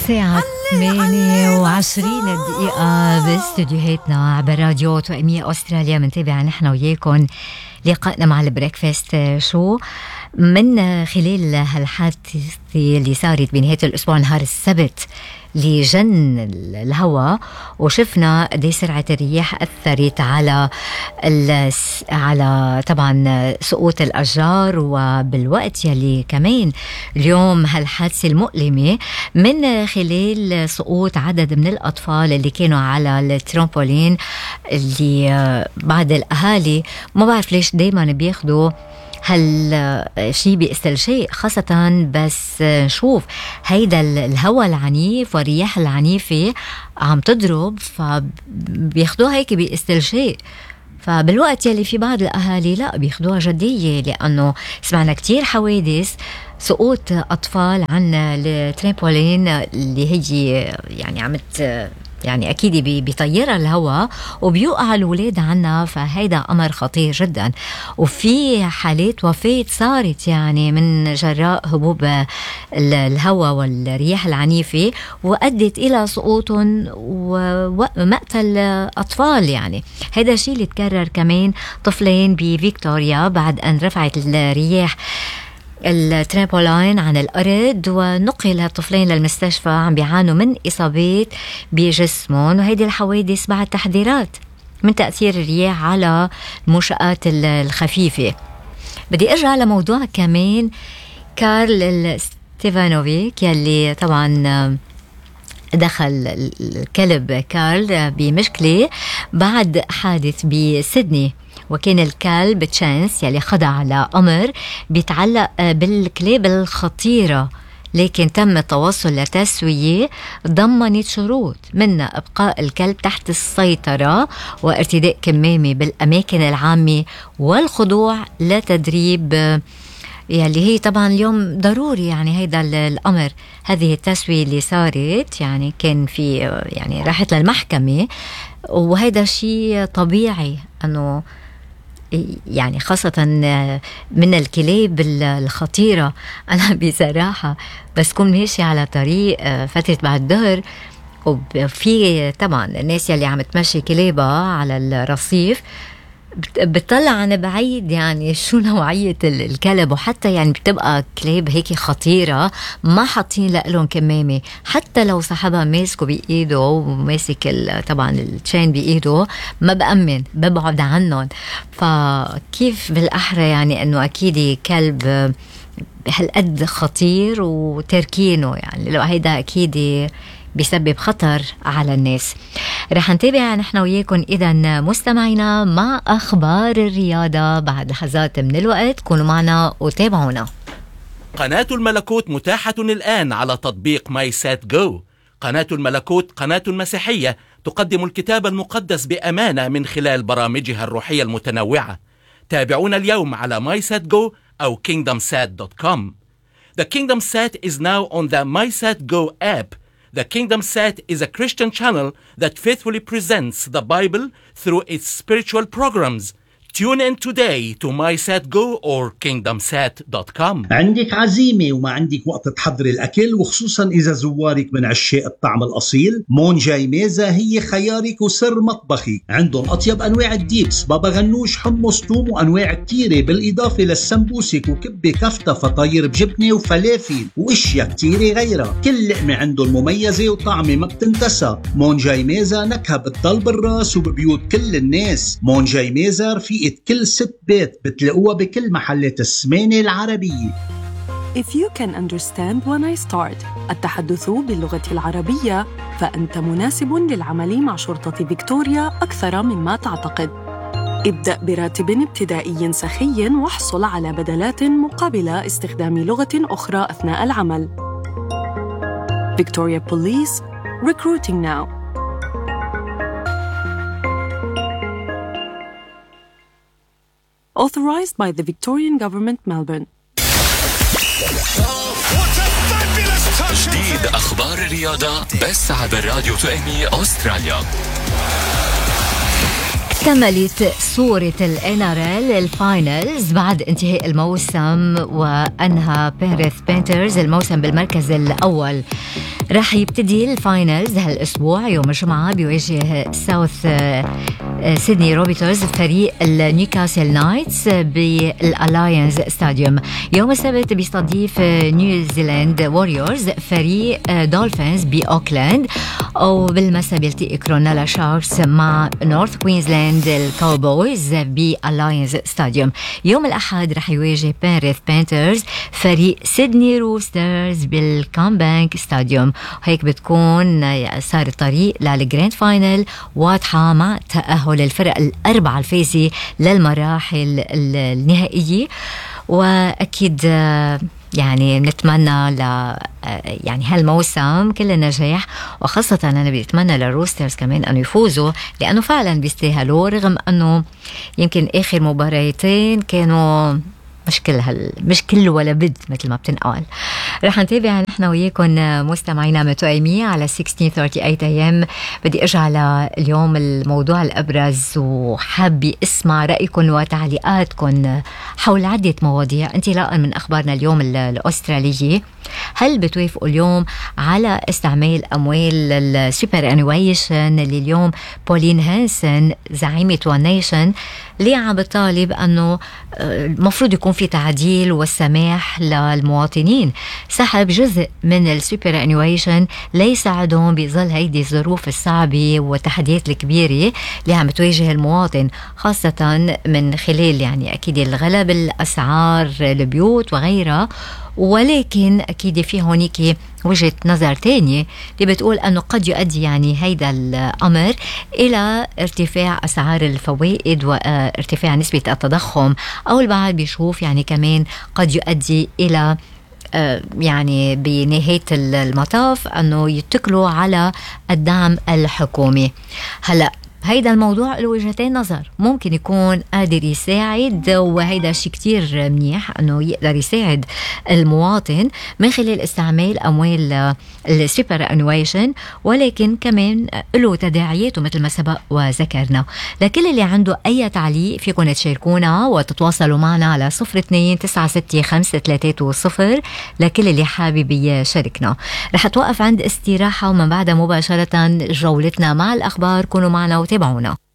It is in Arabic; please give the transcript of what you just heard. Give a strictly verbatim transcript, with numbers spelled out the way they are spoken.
الساعة ثمانية وعشرين دقيقة باستديوهاتنا عبر راديو توأمية أستراليا. منتابع نحن وياكم لقائنا مع البريكفاست شو من خلال هالحادثة اللي صارت بنهاية الأسبوع نهار السبت لجن الهواء، وشفنا قد سرعة الرياح أثرت على على طبعا سقوط الأشجار، وبالوقت يلي كمان اليوم هالحادثة المؤلمة من خلال سقوط عدد من الأطفال اللي كانوا على الترامبولين، اللي بعض الأهالي ما بعرف ليش دايما بياخدوا هالشي باستلشاء، خاصة بس نشوف هيدا الهواء العنيف والرياح العنيفة عم تضرب، فبياخدوها هيك باستلشاء. فبالوقت يلي في بعض الأهالي لا بياخدوها جدية، لأنه سمعنا كتير حوادث سقوط أطفال عن الترامبولين اللي هي يعني عمت يعني أكيد بيطيرها الهواء وبيوقع الولاد عنها، فهيدا أمر خطير جدا. وفي حالات وفاة صارت يعني من جراء هبوب الهواء والرياح العنيفة، وأدت إلى سقوطهم ومقتل أطفال. يعني هيدا الشيء اللي تكرر كمان طفلين بفيكتوريا بعد أن رفعت الرياح الترامبولين عن الأرض، ونقل الطفلين للمستشفى عم بيعانوا من إصابات بجسمهم. وهيدي الحوادث بعد تحذيرات من تأثير الرياح على المنشآت الخفيفة. بدي أرجع لموضوع كمان كارل ستيفانوفيك يلي طبعا دخل الكلب كارل بمشكلة بعد حادث بسيدني، وكان الكلب تشانس يلي خضع لأمر بيتعلق بالكلاب الخطيرة، لكن تم التوصل لتسوية ضمنت شروط منها إبقاء الكلب تحت السيطرة وارتداء كمامة بالأماكن العامة والخضوع لتدريب يلي هي طبعا اليوم ضروري. يعني هيدا الأمر، هذه التسوية اللي صارت يعني كان في يعني راحت للمحكمة، وهيدا شيء طبيعي أنه يعني خاصة من الكلاب الخطيرة. أنا بصراحة بس كون ماشي على طريق فترة بعد الظهر، وفي طبعا الناس يلي عم تمشي كلابها على الرصيف بتطلع عن بعيد يعني شو نوعية الكلب، وحتى يعني بتبقى كلاب هيك خطيرة ما حاطين لهم كمامة، حتى لو صاحبها ماسكه بإيده وماسك طبعا التشين بإيده ما بأمن، ببعد عنهم. فكيف بالأحرى يعني أنه أكيد كلب بهالقد خطير وتركينه، يعني لو هيدا أكيد بيسبب خطر على الناس. رح نتابع نحن وياكم إذا مستمعينا مع أخبار الرياضة بعد لحظات من الوقت. كونوا معنا وتابعونا. قناة الملكوت متاحة الآن على تطبيق ماي سات جو. قناة الملكوت قناة مسيحية تقدم الكتاب المقدس بأمانة من خلال برامجها الروحية المتنوعة. تابعونا اليوم على ماي سات جو أو كينغدم سات دوت كوم. The Kingdom Sat is now on the MySatGo app. The Kingdom Sat is a Christian channel that faithfully presents the Bible through its spiritual programs. Tune in today to MySatGo or kingdom sat dot com. عندك عزيمة وما عندك وقت تحضر الأكل، وخصوصا إذا زوارك من عشاق الطعم الأصيل، مون جاي ميزة هي خيارك وسر مطبخي. عندهم أطيب أنواع الديبس، بابا غنوش، حمص، توم، وأنواع كتيرة، بالإضافة للسمبوسك وكبة كفتة، فطاير بجبنة وفلافل وإشياء كتيرة غيرها. كل لقمة عندهم مميزة وطعمة ما بتنتسى. مون جاي ميزة نكهة بتضل بالراس وببيوت كل الناس. مون جاي ميزة رفيقة كل ست بيت، بتلاقوها بكل محلات السمانة العربية. If you can understand when I start التحدث باللغة العربية، فأنت مناسب للعمل مع شرطة فيكتوريا أكثر مما تعتقد. ابدأ براتب ابتدائي سخي واحصل على بدلات مقابل استخدام لغة أخرى أثناء العمل. Victoria Police, recruiting now. Authorized by the Victorian Government, Melbourne. جديد أخبار الرياضة بس عبر راديو توأمية أستراليا. كملت صورة ال إن آر إل الفاينلز بعد انتهاء الموسم، وأنهى بيرث بانترز الموسم بالمركز الأول رح يبتدي الفاينلز هالاسبوع يوم الجمعه، بيواجه ساوث سيدني روبيترز فريق النيوكاسل نايتس بالالاينز ستاديوم. يوم السبت بيستضيف نيوزيلاند ووريورز فريق دولفينز باوكلاند، وبالمساء بيلتقي كرونيلا شاركس مع نورث كوينزلاند الكاوبويز بالاينز ستاديوم. يوم الاحد رح يواجه بينريث بانترز فريق سيدني روسترز بالكامبانك ستاديوم. هيك بتكون صار الطريق للجراند فاينل واضحة مع تأهل الفرق الأربعة الفائزة للمراحل النهائية. وأكيد يعني نتمنى ل يعني هالموسم كل النجاح، وخاصة أنا بتمنى للروسترز كمان أنه يفوزوا، لأنه فعلا بيستاهلوا، رغم أنه يمكن آخر مباراتين كانوا مش كل هال مش كل ولا بد مثل ما بتنقال. رح نتابع نحن وياكم مستمعينا متوائمين على ستة عشر ثلاثين أيام. بدي ارجع اليوم الموضوع الابرز، وحابه اسمع رايكم وتعليقاتكم حول عده مواضيع انطلاقا من اخبارنا اليوم الاستراليه. هل بتوافقوا اليوم على استعمال اموال السوبر انويشن اللي اليوم بولين هانسن زعيمه وان نيشن اللي عم بتطالب انه المفروض يكون في تعديل والسماح للمواطنين سحب جزء من السوبر انويشن ليساعدهم بظل هيدي الظروف الصعبة والتحديات الكبيرة اللي عم تواجه المواطن، خاصة من خلال يعني أكيد الغلاء بالأسعار البيوت وغيرها. ولكن أكيد في هونيك وجهة نظر تانية اللي بتقول أنه قد يؤدي يعني هيدا الأمر إلى ارتفاع أسعار الفوائد وارتفاع نسبة التضخم، أو البعض بيشوف يعني كمان قد يؤدي إلى يعني بنهاية المطاف أنه يتكلوا على الدعم الحكومي. هلأ هيدا الموضوع له وجهتين نظر، ممكن يكون قادر يساعد، وهيدا شيء كتير منيح انه يقدر يساعد المواطن من خلال استعمال اموال السوبر انويشن، ولكن كمان له تداعياته مثل ما سبق وذكرنا. لكل اللي عنده اي تعليق فيكم تشاركونا وتتواصلوا معنا على صفر اثنين تسعة ستة خمسة ثلاثة صفر. لكل اللي حابب يشاركنا رح توقف عند استراحة، ومن بعدها مباشرة جولتنا مع الأخبار. كونوا معنا وتابعونا.